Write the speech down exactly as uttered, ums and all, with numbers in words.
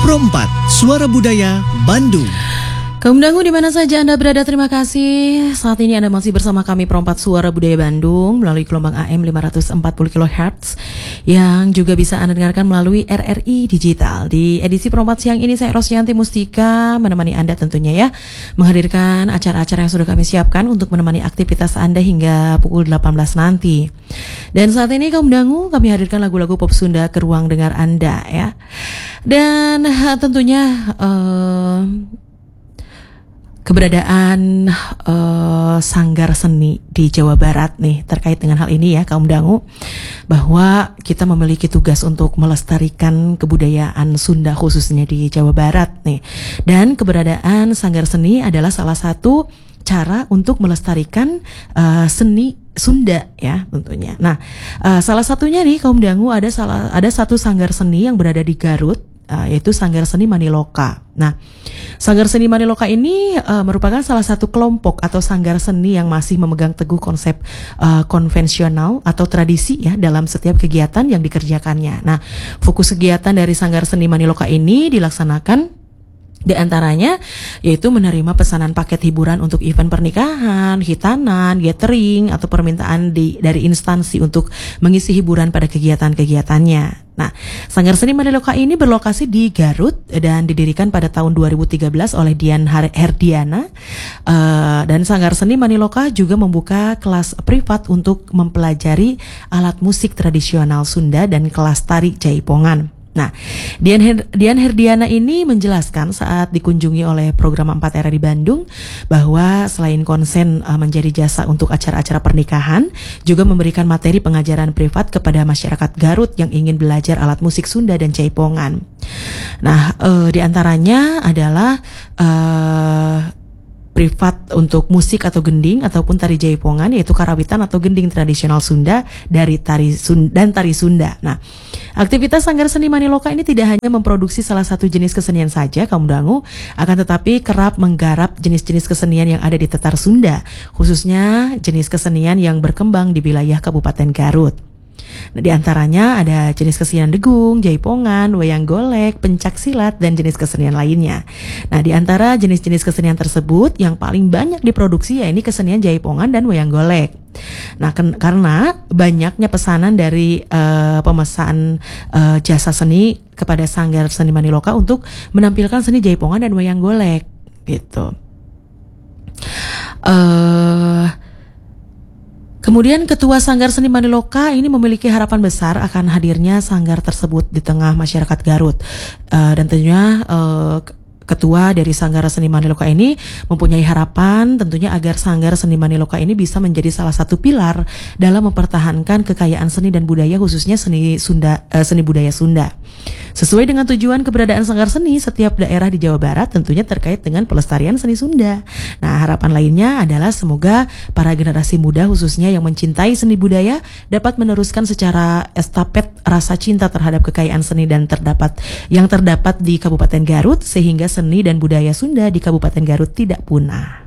Pro empat, Suara Budaya Bandung. Kaum dangu di mana saja Anda berada, terima kasih. Saat ini Anda masih bersama kami Pro empat Suara Budaya Bandung melalui gelombang A M lima ratus empat puluh kilohertz yang juga bisa Anda dengarkan melalui R R I Digital. Di edisi Pro empat siang ini saya Rosyanti Mustika menemani Anda tentunya ya, menghadirkan acara-acara yang sudah kami siapkan untuk menemani aktivitas Anda hingga pukul delapan belas nanti. Dan saat ini kaum dangu kami hadirkan lagu-lagu pop Sunda ke ruang dengar Anda ya. Dan tentunya uh, keberadaan uh, sanggar seni di Jawa Barat nih, terkait dengan hal ini ya kaum dangu, bahwa kita memiliki tugas untuk melestarikan kebudayaan Sunda khususnya di Jawa Barat nih. Dan keberadaan sanggar seni adalah salah satu cara untuk melestarikan uh, seni Sunda ya tentunya. Nah, uh, salah satunya nih kaum dangu ada salah ada satu sanggar seni yang berada di Garut, uh, yaitu Sanggar Seni Maniloka. Nah, Sanggar Seni Maniloka ini uh, merupakan salah satu kelompok atau sanggar seni yang masih memegang teguh konsep uh, konvensional atau tradisi ya dalam setiap kegiatan yang dikerjakannya. Nah, fokus kegiatan dari Sanggar Seni Maniloka ini dilaksanakan di antaranya yaitu menerima pesanan paket hiburan untuk event pernikahan, hitanan, gathering, atau permintaan di, dari instansi untuk mengisi hiburan pada kegiatan-kegiatannya. Nah, Sanggar Seni Maniloka ini berlokasi di Garut dan didirikan pada tahun dua ribu tiga belas oleh Dian Herdiana. Uh, dan Sanggar Seni Maniloka juga membuka kelas privat untuk mempelajari alat musik tradisional Sunda dan kelas tari Jaipongan. Nah, Dian, Her- Dian Herdiana ini menjelaskan saat dikunjungi oleh program empat Era di Bandung bahwa selain konsen uh, menjadi jasa untuk acara-acara pernikahan, juga memberikan materi pengajaran privat kepada masyarakat Garut yang ingin belajar alat musik Sunda dan Jaipongan. Nah, uh, di antaranya adalah uh, privat untuk musik atau gending ataupun tari Jaipongan, yaitu karawitan atau gending tradisional Sunda dari tari Sunda dan tari Sunda. Nah, aktivitas Sanggar Seni Maniloka ini tidak hanya memproduksi salah satu jenis kesenian saja kaum dangu, akan tetapi kerap menggarap jenis-jenis kesenian yang ada di tetar Sunda, khususnya jenis kesenian yang berkembang di wilayah Kabupaten Garut. Nah, di antaranya ada jenis kesenian degung, jaipongan, wayang golek, pencak silat, dan jenis kesenian lainnya. Nah, di antara jenis-jenis kesenian tersebut yang paling banyak diproduksi ya ini kesenian jaipongan dan wayang golek. Nah, ken- karena banyaknya pesanan dari uh, pemesan uh, jasa seni kepada Sanggar Seni Maniloka untuk menampilkan seni jaipongan dan wayang golek gitu. Uh, Kemudian Ketua Sanggar Seni Maniloka ini memiliki harapan besar akan hadirnya sanggar tersebut di tengah masyarakat Garut. Uh, dan tentunya uh, Ketua dari Sanggar Seni Maniloka ini mempunyai harapan tentunya agar Sanggar Seni Maniloka ini bisa menjadi salah satu pilar dalam mempertahankan kekayaan seni dan budaya khususnya seni Sunda, uh, seni budaya Sunda. Sesuai dengan tujuan keberadaan Sanggar Seni, setiap daerah di Jawa Barat tentunya terkait dengan pelestarian seni Sunda. Nah, harapan lainnya adalah semoga para generasi muda khususnya yang mencintai seni budaya dapat meneruskan secara estafet rasa cinta terhadap kekayaan seni dan terdapat yang terdapat di Kabupaten Garut, sehingga seni dan budaya Sunda di Kabupaten Garut tidak punah.